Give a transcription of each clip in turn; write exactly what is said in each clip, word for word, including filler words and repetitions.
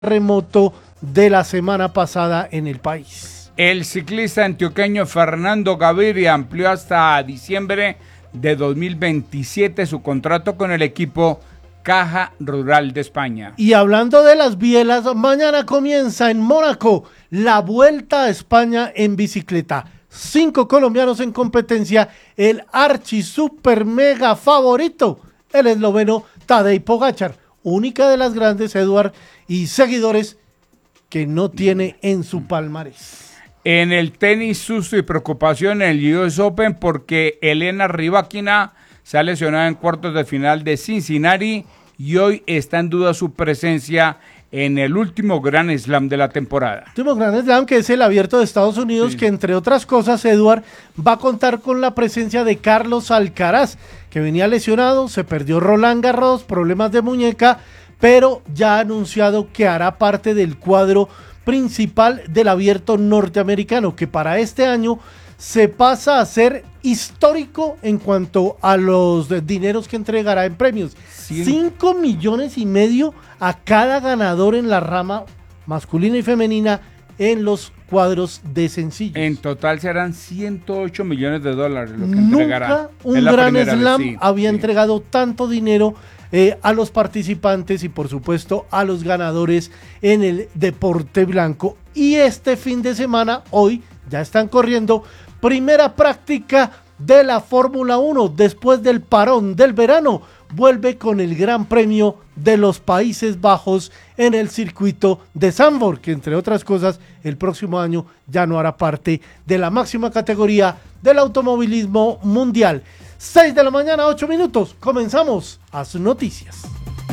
terremoto de la semana pasada en el país. El ciclista antioqueño Fernando Gaviria amplió hasta diciembre de dos mil veintisiete su contrato con el equipo Caja Rural de España. Y hablando de las bielas, mañana comienza en Mónaco la Vuelta a España en bicicleta. Cinco colombianos en competencia, el archi super mega favorito, el esloveno Tadej Pogačar, única de las grandes, Eduard, y seguidores que no tiene en su palmarés. En el tenis, susto y preocupación en el U S Open porque Elena Rybakina se ha lesionado en cuartos de final de Cincinnati y hoy está en duda su presencia en el último Grand Slam de la temporada. Último Grand Slam, que es el Abierto de Estados Unidos, sí. Que entre otras cosas, Eduard, va a contar con la presencia de Carlos Alcaraz, que venía lesionado, se perdió Roland Garros, problemas de muñeca, pero ya ha anunciado que hará parte del cuadro principal del Abierto norteamericano, que para este año se pasa a ser histórico en cuanto a los dineros que entregará en premios. Sí. Cinco millones y medio a cada ganador en la rama masculina y femenina en los cuadros de sencillos. En total serán ciento ocho millones de dólares lo que Nunca entregará. un Gran Slam sí, había sí. entregado tanto dinero eh, a los participantes y por supuesto a los ganadores en el deporte blanco. Y este fin de semana, hoy, ya están corriendo primera práctica de la Fórmula uno después del parón del verano. Vuelve con el Gran Premio de los Países Bajos en el circuito de Zandvoort, que entre otras cosas el próximo año ya no hará parte de la máxima categoría del automovilismo mundial. seis de la mañana, ocho minutos, comenzamos a sus noticias.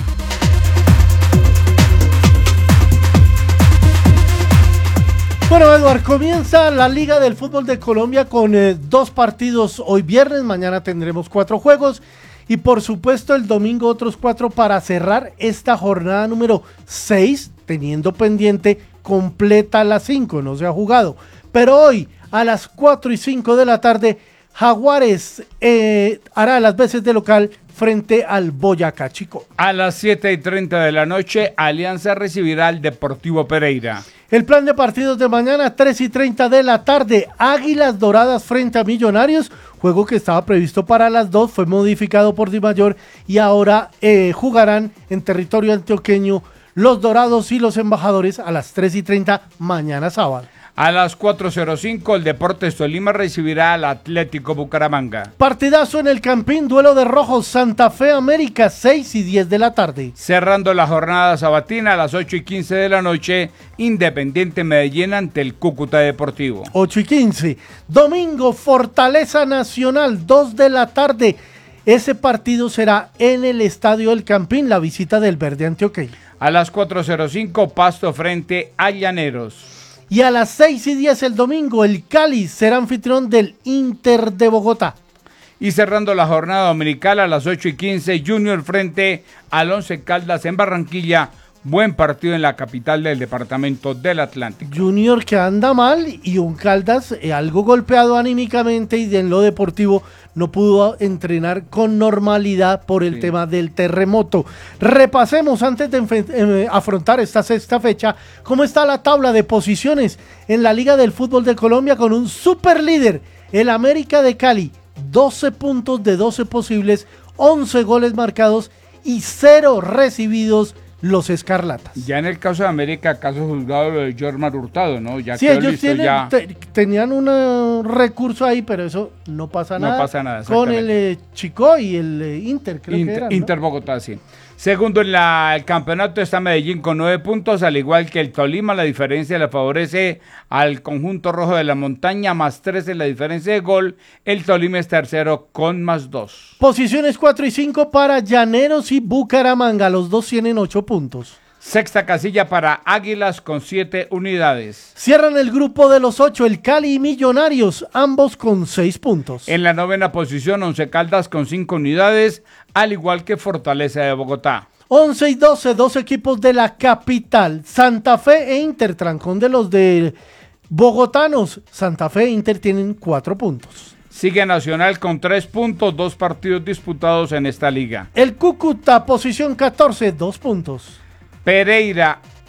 Bueno, Eduard, comienza la Liga del Fútbol de Colombia con eh, dos partidos hoy viernes, mañana tendremos cuatro juegos y por supuesto el domingo otros cuatro para cerrar esta jornada número seis, teniendo pendiente completa las cinco, no se ha jugado, pero hoy a las cuatro y cinco de la tarde Jaguares eh, hará las veces de local frente al Boyacá Chico. A las siete y treinta de la noche, Alianza recibirá al Deportivo Pereira. El plan de partidos de mañana, tres y treinta de la tarde, Águilas Doradas frente a Millonarios, juego que estaba previsto para las dos, fue modificado por Dimayor y ahora eh, jugarán en territorio antioqueño los Dorados y los Embajadores a las tres y treinta mañana sábado. A las cuatro cero cinco, el Deportes Tolima recibirá al Atlético Bucaramanga. Partidazo en el Campín, duelo de rojos, Santa Fe América, seis y diez de la tarde. Cerrando la jornada sabatina a las ocho y quince de la noche, Independiente Medellín ante el Cúcuta Deportivo. ocho y quince. Domingo, Fortaleza Nacional, dos de la tarde. Ese partido será en el Estadio El Campín, la visita del Verde Antioqueño. A las cuatro cero cinco, Pasto frente a Llaneros. Y a las seis y diez el domingo, el Cali será anfitrión del Inter de Bogotá. Y cerrando la jornada dominical a las ocho y quince, Junior frente al Once Caldas en Barranquilla. Buen partido en la capital del departamento del Atlántico. Junior que anda mal y un Caldas eh, algo golpeado anímicamente y en lo deportivo no pudo entrenar con normalidad por el sí. tema del terremoto. Repasemos antes de eh, afrontar esta sexta fecha cómo está la tabla de posiciones en la Liga del Fútbol de Colombia con un super líder, el América de Cali, doce puntos de doce posibles, once goles marcados y cero recibidos los Escarlatas. Ya en el caso de América, caso juzgado lo de Jormar Hurtado, ¿no? Ya sí, ellos tienen, ya... te, tenían un uh, recurso ahí, pero eso no pasa nada. No pasa nada. Con el eh, Chico y el eh, Inter, creo Inter, que era, ¿no? Inter Bogotá, sí. Segundo en la, el campeonato está Medellín con nueve puntos, al igual que el Tolima. La diferencia le favorece al conjunto rojo de la montaña, más tres en la diferencia de gol. El Tolima es tercero con más dos. Posiciones cuatro y cinco para Llaneros y Bucaramanga, los dos tienen ocho puntos. Sexta casilla para Águilas con siete unidades. Cierran el grupo de los ocho, el Cali y Millonarios, ambos con seis puntos. En la novena posición, Once Caldas con cinco unidades, al igual que Fortaleza de Bogotá. once y doce, dos equipos de la capital, Santa Fe e Inter, trancón de los de bogotanos. Santa Fe e Inter tienen cuatro puntos. Sigue Nacional con tres puntos, dos partidos disputados en esta liga. El Cúcuta, posición catorce, dos puntos. Pereira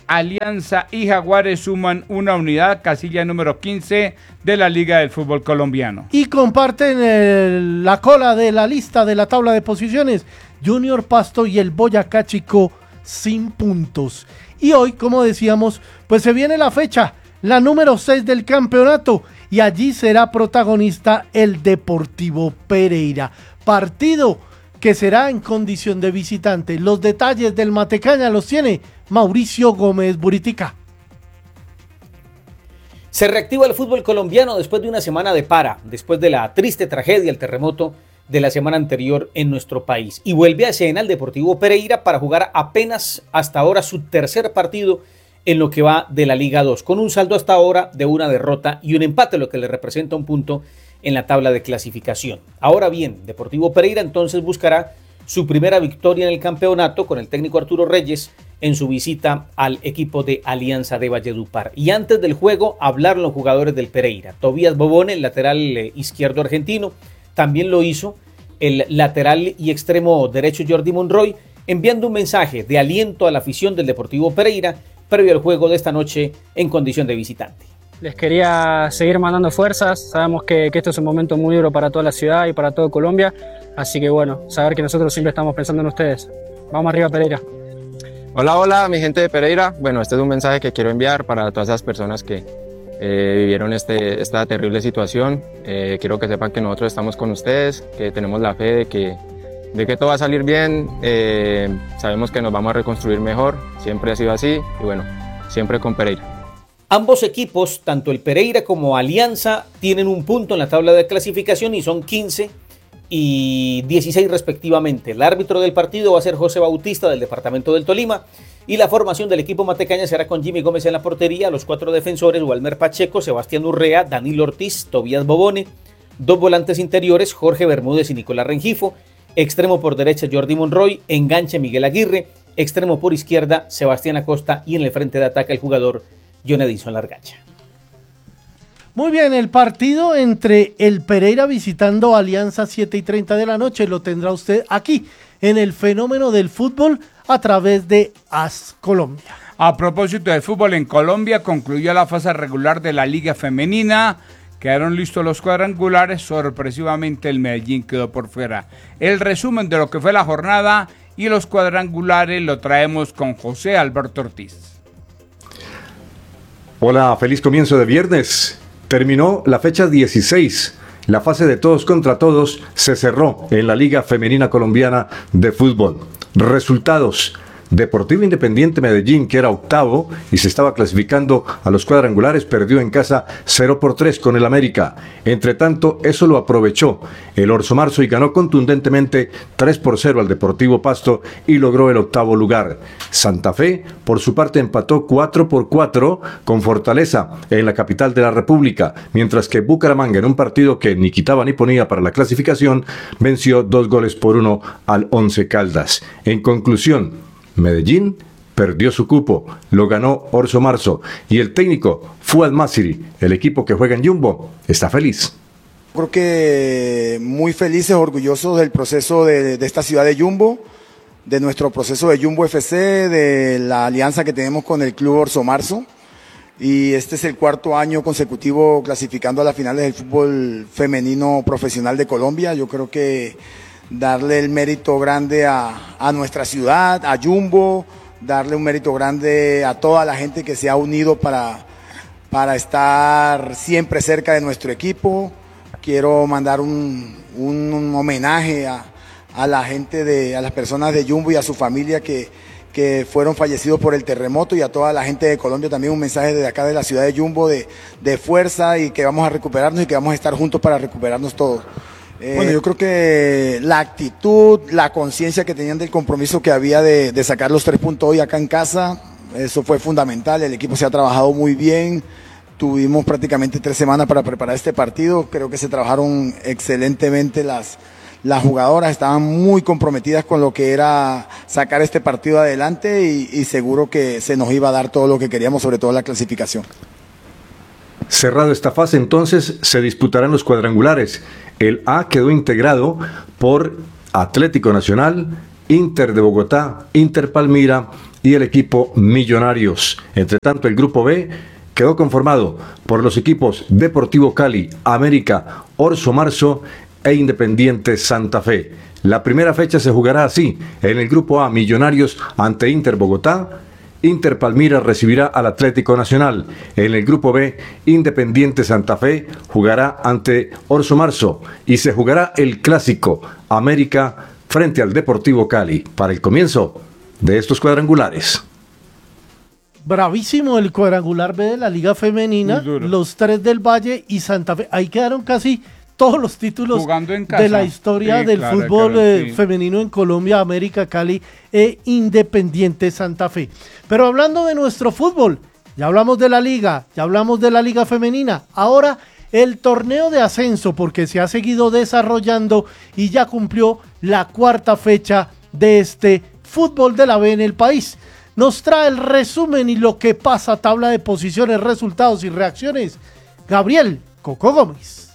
Alianza y Jaguares suman una unidad, casilla número quince de la Liga del Fútbol Colombiano. Y comparten el, la cola de la lista de la tabla de posiciones, Junior Pasto y el Boyacá Chico sin puntos. Y hoy, como decíamos, pues se viene la fecha, la número seis del campeonato, y allí será protagonista el Deportivo Pereira. Partido que será en condición de visitante. Los detalles del Matecaña los tiene Mauricio Gómez Buritica. Se reactiva el fútbol colombiano después de una semana de para, después de la triste tragedia, el terremoto de la semana anterior en nuestro país. Y vuelve a escena el Deportivo Pereira para jugar apenas hasta ahora su tercer partido en lo que va de la Liga dos, con un saldo hasta ahora de una derrota y un empate, lo que le representa un punto en la tabla de clasificación. Ahora bien, Deportivo Pereira entonces buscará su primera victoria en el campeonato con el técnico Arturo Reyes en su visita al equipo de Alianza de Valledupar. Y antes del juego hablaron los jugadores del Pereira. Tobías Bobone, el lateral izquierdo argentino, también lo hizo el lateral y extremo derecho Jordi Monroy, enviando un mensaje de aliento a la afición del Deportivo Pereira previo al juego de esta noche en condición de visitante. Les quería seguir mandando fuerzas, sabemos que, que esto es un momento muy duro para toda la ciudad y para todo Colombia, así que bueno, saber que nosotros siempre estamos pensando en ustedes. Vamos arriba, Pereira. Hola, hola, mi gente de Pereira. Bueno, este es un mensaje que quiero enviar para todas esas personas que eh, vivieron este, esta terrible situación. Eh, quiero que sepan que nosotros estamos con ustedes, que tenemos la fe de que, de que todo va a salir bien. Eh, sabemos que nos vamos a reconstruir mejor, siempre ha sido así y bueno, siempre con Pereira. Ambos equipos, tanto el Pereira como Alianza, tienen un punto en la tabla de clasificación y son quince y dieciséis respectivamente. El árbitro del partido va a ser José Bautista del departamento del Tolima y la formación del equipo matecaña será con Jimmy Gómez en la portería, los cuatro defensores, Walmer Pacheco, Sebastián Urrea, Danilo Ortiz, Tobías Bobone, dos volantes interiores, Jorge Bermúdez y Nicolás Rengifo, extremo por derecha Jordi Monroy, enganche Miguel Aguirre, extremo por izquierda Sebastián Acosta y en el frente de ataque el jugador John Edison Largacha. Muy bien, el partido entre el Pereira visitando Alianza siete y treinta de la noche lo tendrá usted aquí en el Fenómeno del Fútbol a través de A S Colombia. A propósito del fútbol en Colombia, concluyó la fase regular de la Liga Femenina. Quedaron listos los cuadrangulares, sorpresivamente el Medellín quedó por fuera. El resumen de lo que fue la jornada y los cuadrangulares lo traemos con José Alberto Ortiz. Hola, feliz comienzo de viernes. Terminó la fecha dieciséis. La fase de todos contra todos se cerró en la Liga Femenina Colombiana de Fútbol. Resultados: Deportivo Independiente Medellín, que era octavo y se estaba clasificando a los cuadrangulares, perdió en casa cero por tres con el América. Entre tanto, eso lo aprovechó el Orso Marzo y ganó contundentemente tres por cero al Deportivo Pasto y logró el octavo lugar. Santa Fe, por su parte, empató cuatro por cuatro con Fortaleza en la capital de la República, mientras que Bucaramanga, en un partido que ni quitaba ni ponía para la clasificación, venció dos goles por uno al Once Caldas. En conclusión, Medellín perdió su cupo, lo ganó Orso Marzo y el técnico Fuad Masiri, el equipo que juega en Jumbo, está feliz. Creo que muy felices, orgullosos del proceso de, de esta ciudad de Jumbo, de nuestro proceso de Jumbo F C, de la alianza que tenemos con el club Orso Marzo, y este es el cuarto año consecutivo clasificando a las finales del fútbol femenino profesional de Colombia. Yo creo que darle el mérito grande a, a nuestra ciudad, a Jumbo, darle un mérito grande a toda la gente que se ha unido para, para estar siempre cerca de nuestro equipo. Quiero mandar un, un, un homenaje a, a la gente, de, a las personas de Jumbo y a su familia que, que fueron fallecidos por el terremoto, y a toda la gente de Colombia también un mensaje desde acá de la ciudad de Jumbo de, de fuerza, y que vamos a recuperarnos y que vamos a estar juntos para recuperarnos todos. Eh, bueno, yo creo que la actitud, la conciencia que tenían del compromiso que había de, de sacar los tres puntos hoy acá en casa, eso fue fundamental. El equipo se ha trabajado muy bien, tuvimos prácticamente tres semanas para preparar este partido, creo que se trabajaron excelentemente las, las jugadoras, estaban muy comprometidas con lo que era sacar este partido adelante, y, y seguro que se nos iba a dar todo lo que queríamos, sobre todo la clasificación. Cerrado esta fase, entonces se disputarán los cuadrangulares. El A quedó integrado por Atlético Nacional, Inter de Bogotá, Inter Palmira, y el equipo Millonarios. Entre tanto, el grupo B quedó conformado por los equipos Deportivo Cali, América, Orso Marzo e Independiente Santa Fe. La primera fecha se jugará así: en el grupo A, Millonarios ante Inter Bogotá, Inter Palmira recibirá al Atlético Nacional. En el grupo B, Independiente Santa Fe jugará ante Orso Marzo y se jugará el clásico América frente al Deportivo Cali para el comienzo de estos cuadrangulares. Bravísimo el cuadrangular B de la Liga Femenina, los tres del Valle y Santa Fe. Ahí quedaron casi todos los títulos de la historia sí, del claro, fútbol claro, eh, sí. femenino en Colombia, América Cali e Independiente Santa Fe. Pero hablando de nuestro fútbol, ya hablamos de la Liga, ya hablamos de la Liga Femenina, ahora el torneo de ascenso, porque se ha seguido desarrollando y ya cumplió la cuarta fecha de este fútbol de la B en el país. Nos trae el resumen y lo que pasa, tabla de posiciones, resultados y reacciones, Gabriel Coco Gómez.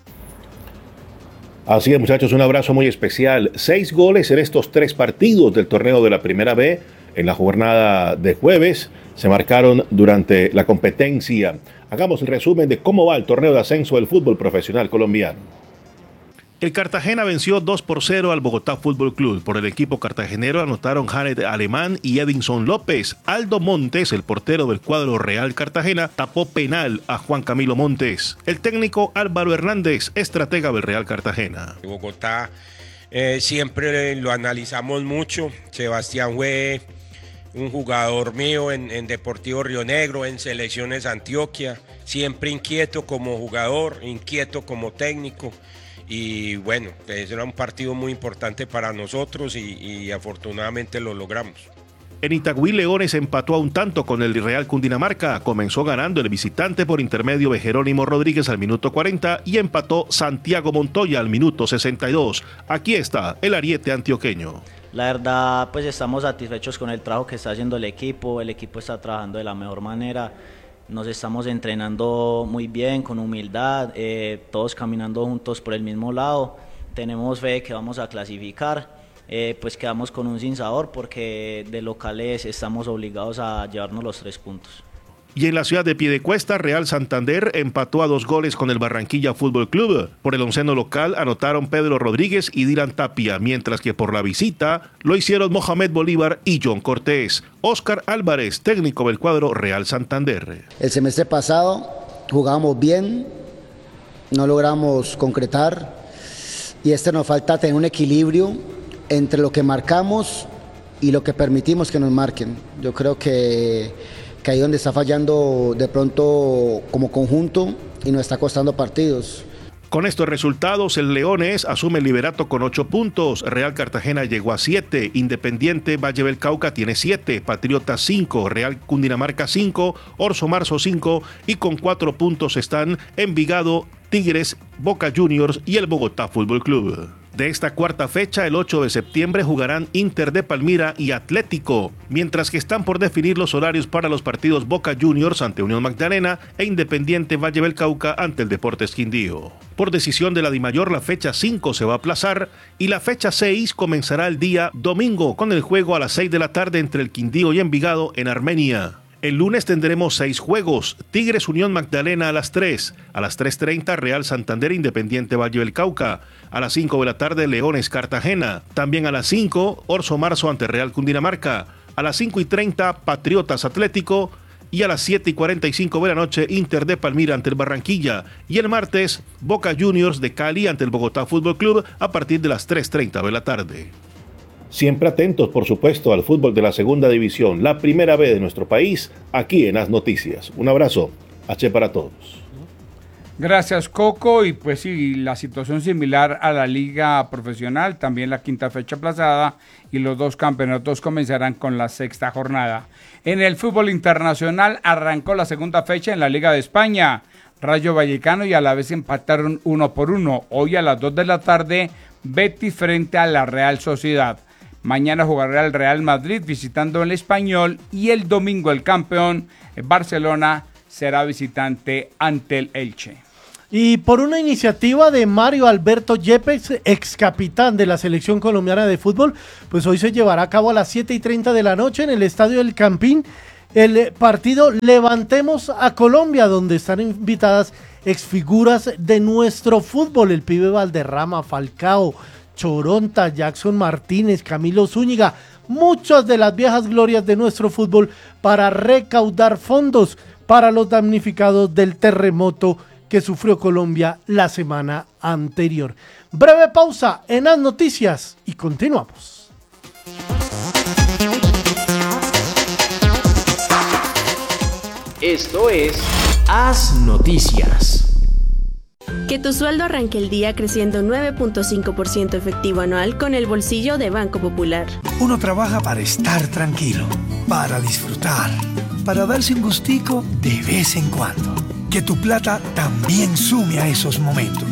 Así es, muchachos, un abrazo muy especial. Seis goles en estos tres partidos del torneo de la Primera B en la jornada de jueves se marcaron durante la competencia. Hagamos el resumen de cómo va el torneo de ascenso del fútbol profesional colombiano. El Cartagena venció dos por cero al Bogotá Fútbol Club. Por el equipo cartagenero anotaron Jared Alemán y Edinson López. Aldo Montes, el portero del cuadro Real Cartagena, tapó penal a Juan Camilo Montes. El técnico Álvaro Hernández, estratega del Real Cartagena. Bogotá eh, siempre lo analizamos mucho. Sebastián fue un jugador mío en, en Deportivo Río Negro, en Selecciones Antioquia. Siempre inquieto como jugador, inquieto como técnico. Y bueno, era un partido muy importante para nosotros y, y afortunadamente lo logramos. En Itagüí, Leones empató a un tanto con el Real Cundinamarca. Comenzó ganando el visitante por intermedio de Jerónimo Rodríguez al minuto cuarenta y empató Santiago Montoya al minuto sesenta y dos. Aquí está el ariete antioqueño. La verdad, pues estamos satisfechos con el trabajo que está haciendo el equipo. El equipo está trabajando de la mejor manera. Nos estamos entrenando muy bien, con humildad, eh, todos caminando juntos por el mismo lado. Tenemos fe de que vamos a clasificar, eh, pues quedamos con un sinsabor porque de locales estamos obligados a llevarnos los tres puntos. Y en la ciudad de Piedecuesta, Real Santander empató a dos goles con el Barranquilla Fútbol Club. Por el onceno local anotaron Pedro Rodríguez y Dylan Tapia, mientras que por la visita lo hicieron Mohamed Bolívar y John Cortés. Óscar Álvarez, técnico del cuadro Real Santander. El semestre pasado jugábamos bien, no logramos concretar y este nos falta tener un equilibrio entre lo que marcamos y lo que permitimos que nos marquen. Yo creo que... que ahí donde está fallando de pronto como conjunto y nos está costando partidos. Con estos resultados, el Leones asume el liderato con ocho puntos, Real Cartagena llegó a siete, Independiente Valle del Cauca tiene siete, Patriotas cinco, Real Cundinamarca cinco, Orso Marzo cinco y con cuatro puntos están Envigado, Tigres, Boca Juniors y el Bogotá Fútbol Club. De esta cuarta fecha, el ocho de septiembre, jugarán Inter de Palmira y Atlético, mientras que están por definir los horarios para los partidos Boca Juniors ante Unión Magdalena e Independiente Valle del Cauca ante el Deportes Quindío. Por decisión de la Dimayor, la fecha cinco se va a aplazar y la fecha seis comenzará el día domingo con el juego a las seis de la tarde entre el Quindío y Envigado en Armenia. El lunes tendremos seis juegos, Tigres Unión Magdalena a las tres, a las tres treinta Real Santander Independiente Valle del Cauca, a las cinco de la tarde Leones Cartagena, también a las cinco Orso Marzo ante Real Cundinamarca, a las cinco y treinta Patriotas Atlético y a las siete y cuarenta y cinco de la noche Inter de Palmira ante el Barranquilla y el martes Boca Juniors de Cali ante el Bogotá Fútbol Club a partir de las tres treinta de la tarde. Siempre atentos, por supuesto, al fútbol de la segunda división, la primera B de nuestro país, aquí en As Noticias. Un abrazo, H para todos. Gracias, Coco. Y pues sí, la situación similar a la liga profesional, también la quinta fecha aplazada y los dos campeonatos comenzarán con la sexta jornada. En el fútbol internacional arrancó la segunda fecha en la Liga de España. Rayo Vallecano y a la vez empataron uno por uno. Hoy a las dos de la tarde, Betis frente a la Real Sociedad. Mañana jugará el Real Madrid visitando el Español y el domingo el campeón Barcelona será visitante ante el Elche. Y por una iniciativa de Mario Alberto Yepes, ex capitán de la selección colombiana de fútbol, pues hoy se llevará a cabo a las siete y treinta de la noche en el Estadio del Campín el partido Levantemos a Colombia, donde están invitadas exfiguras de nuestro fútbol, el pibe Valderrama, Falcao, Choronta, Jackson Martínez, Camilo Zúñiga, muchas de las viejas glorias de nuestro fútbol, para recaudar fondos para los damnificados del terremoto que sufrió Colombia la semana anterior. Breve pausa en las noticias y continuamos. Esto es Haz Noticias. Que tu sueldo arranque el día creciendo nueve punto cinco por ciento efectivo anual con el bolsillo de Banco Popular. Uno trabaja para estar tranquilo, para disfrutar, para darse un gustico de vez en cuando. Que tu plata también sume a esos momentos.